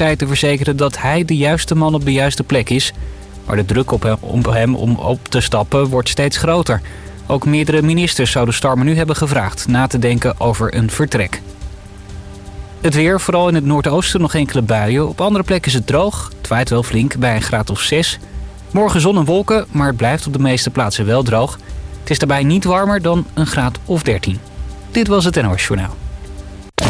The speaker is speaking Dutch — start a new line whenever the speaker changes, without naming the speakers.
partij te verzekeren dat hij de juiste man op de juiste plek is. Maar de druk op hem om op te stappen wordt steeds groter. Ook meerdere ministers zouden Starmer nu hebben gevraagd na te denken over een vertrek. Het weer, vooral in het noordoosten nog enkele buien. Op andere plekken is het droog. Het waait wel flink bij een graad of 6. Morgen zon en wolken, maar het blijft op de meeste plaatsen wel droog. Het is daarbij niet warmer dan een graad of 13. Dit was het NOS Journaal.